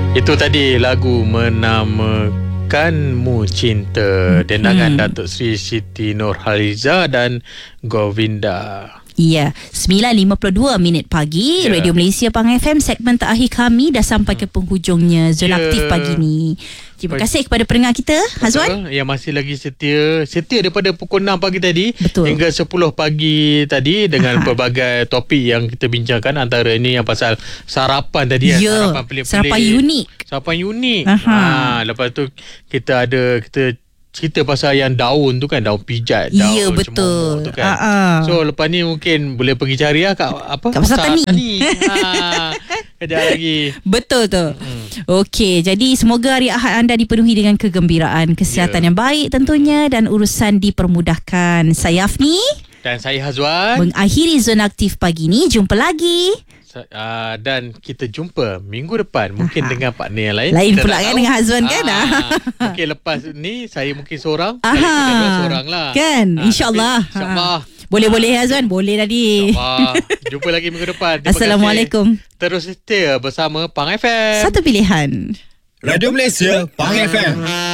Itu tadi lagu Menamakanmu Cinta, dendangan Datuk Seri Siti Nurhaliza dan Govinda. Ya, 9.52 minit pagi, Radio Malaysia Pang FM, segmen terakhir kami dah sampai ke penghujungnya Zona Aktif pagi ni. Terima kasih kepada pendengar kita, Hazwan. Yang masih lagi setia daripada pukul 6 pagi tadi hingga 10 pagi tadi dengan pelbagai topik yang kita bincangkan. Antara ini yang pasal sarapan tadi, sarapan pelik-pelik, sarapan unik. Lepas tu kita cerita pasal yang daun tu kan, daun pijat, daun betul tu kan. So lepas ni mungkin boleh pergi cari kat pasar tani. Kejap lagi. Betul tu. Okey, jadi semoga hari Ahad anda dipenuhi dengan kegembiraan, kesihatan yang baik tentunya, dan urusan dipermudahkan. Saya Afni dan saya Hazwan mengakhiri Zona Aktif pagi ni. Jumpa lagi. Dan kita jumpa minggu depan mungkin dengan partner yang lain. Lain pula kan dengan Hazwan kan. Mungkin lepas ni saya mungkin seorang, seorang lah kan. InsyaAllah. Boleh Hazwan. Boleh tadi. Jumpa lagi minggu depan. Assalamualaikum. Terus setia bersama Pang FM. Satu pilihan Radio Malaysia Pang FM.